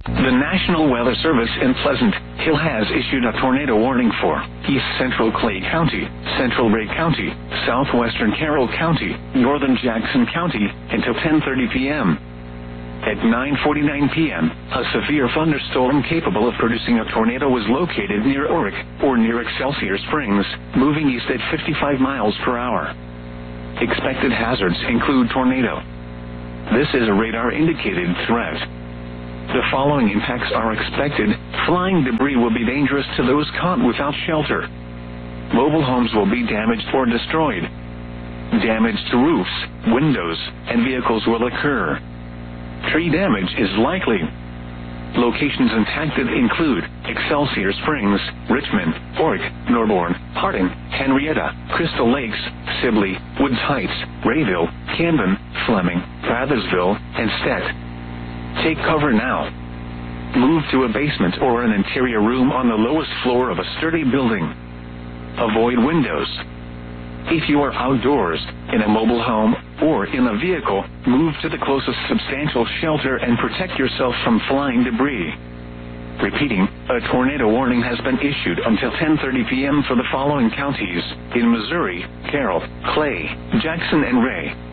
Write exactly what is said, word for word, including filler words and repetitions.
The National Weather Service in Pleasant Hill has issued a tornado warning for East Central Clay County, Central Ray County, Southwestern Carroll County, Northern Jackson County until ten thirty p m At nine forty-nine p m, a severe thunderstorm capable of producing a tornado was located near Oric, or near Excelsior Springs, moving east at fifty-five miles per hour. Expected hazards include tornado. This is a radar-indicated threat. The following impacts are expected. Flying debris will be dangerous to those caught without shelter. Mobile homes will be damaged or destroyed. Damage to roofs, windows, and vehicles will occur. Tree damage is likely. Locations impacted include Excelsior Springs, Richmond, Oric, Norborne, Harding, Henrietta, Crystal Lakes, Sibley, Woods Heights, Rayville, Camden, Fleming, Prathersville, and Stett. Take cover now. Move to a basement or an interior room on the lowest floor of a sturdy building. Avoid windows. If you are outdoors, in a mobile home, or in a vehicle, move to the closest substantial shelter and protect yourself from flying debris. Repeating, a tornado warning has been issued until ten thirty p m for the following counties in Missouri: Carroll, Clay, Jackson, and Ray.